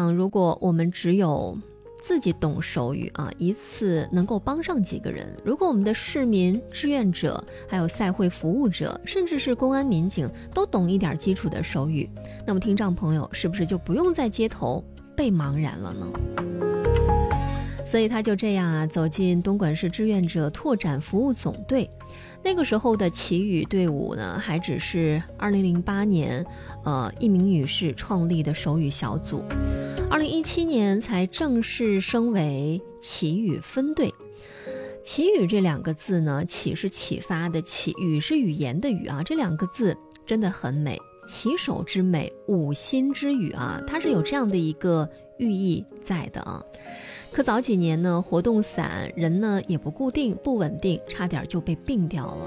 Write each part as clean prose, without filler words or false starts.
想，如果我们只有自己懂手语啊，一次能够帮上几个人。如果我们的市民、志愿者，还有赛会服务者，甚至是公安民警都懂一点基础的手语，那么听障朋友是不是就不用在街头被茫然了呢？所以他就这样啊，走进东莞市志愿者拓展服务总队。那个时候的祈语队伍呢，还只是2008年一名女士创立的手语小组，2017年才正式升为祈语分队。祈语这两个字呢，启是启发的启，语是语言的语啊，这两个字真的很美，起手之美，五心之语啊，它是有这样的一个寓意在的啊。可早几年呢，活动散，人呢也不固定不稳定，差点就被并掉了。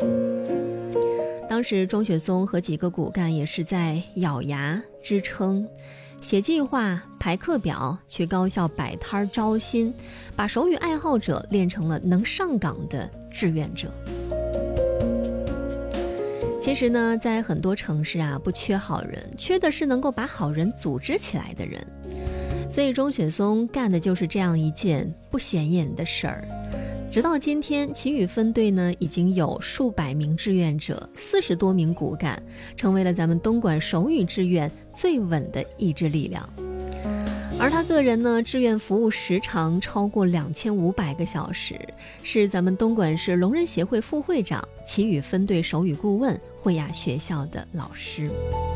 当时钟雪松和几个骨干也是在咬牙支撑，写计划排课表，去高校摆摊招新，把手语爱好者练成了能上岗的志愿者。其实呢，在很多城市啊，不缺好人，缺的是能够把好人组织起来的人。所以钟雪松干的就是这样一件不显眼的事儿。直到今天，祈语分队呢已经有数百名志愿者，40多名骨干，成为了咱们东莞手语志愿最稳的意志力量。而他个人呢，志愿服务时长超过2500个小时，是咱们东莞市聋人协会副会长、祈语分队手语顾问、慧雅学校的老师。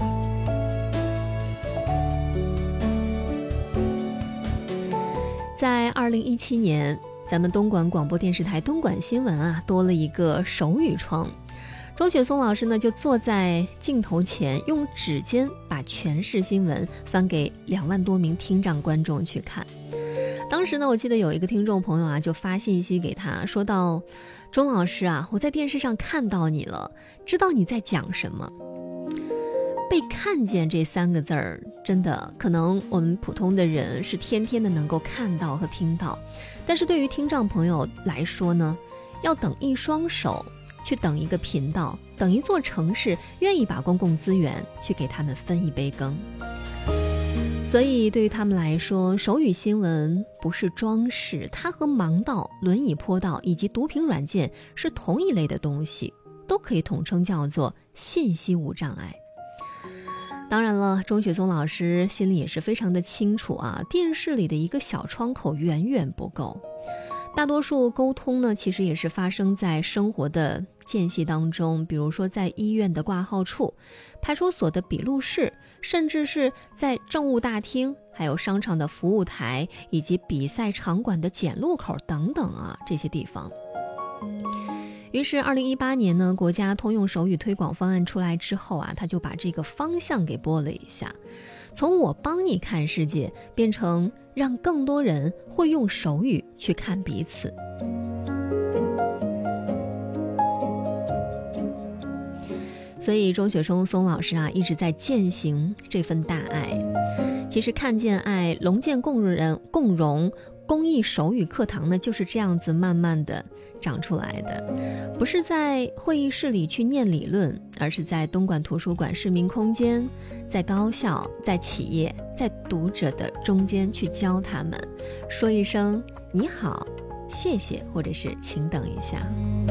在2017年，咱们东莞广播电视台东莞新闻啊，多了一个手语窗。钟雪松老师呢，就坐在镜头前，用指尖把全市新闻翻给2万多名听障观众去看。当时呢，我记得有一个听众朋友啊，就发信息给他，说到：钟老师啊，我在电视上看到你了，知道你在讲什么。被看见这3个字儿，真的可能我们普通的人是天天的能够看到和听到，但是对于听障朋友来说呢，要等一双手，去等一个频道，等一座城市愿意把公共资源去给他们分一杯羹。所以对于他们来说，手语新闻不是装饰，它和盲道、轮椅坡道以及读屏软件是同一类的东西，都可以统称叫做信息无障碍。当然了，钟雪松老师心里也是非常的清楚啊，电视里的一个小窗口远远不够。大多数沟通呢，其实也是发生在生活的间隙当中，比如说在医院的挂号处、派出所的笔录室，甚至是在政务大厅，还有商场的服务台，以及比赛场馆的检录口等等啊，这些地方。于是2018年呢，国家通用手语推广方案出来之后啊，他就把这个方向给拨了一下，从我帮你看世界变成让更多人会用手语去看彼此。所以钟雪松老师啊，一直在践行这份大爱。其实看见爱，聋健共融公益手语课堂呢，就是这样子慢慢的长出来的。不是在会议室里去念理论，而是在东莞图书馆市民空间，在高校，在企业，在读者的中间去教他们，说一声你好、谢谢，或者是请等一下。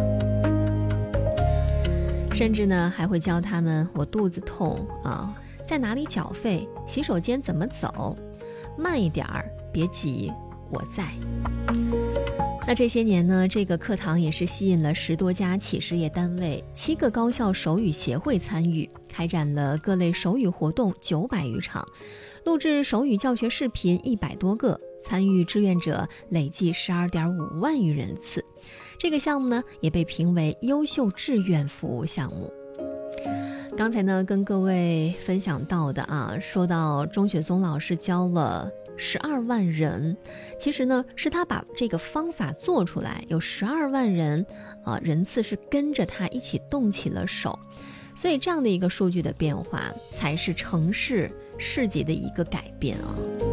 甚至呢，还会教他们我肚子痛啊，在哪里缴费，洗手间怎么走，慢一点儿，别急，我在。那这些年呢，这个课堂也是吸引了10多家企事业单位、7个高校手语协会参与，开展了各类手语活动900余场，录制手语教学视频100多个，参与志愿者累计12.5万余人次。这个项目呢，也被评为优秀志愿服务项目。刚才呢，跟各位分享到的啊，说到钟雪松老师教了12万人，其实呢是他把这个方法做出来，有12万人人次是跟着他一起动起了手，所以这样的一个数据的变化才是城市市级的一个改变啊。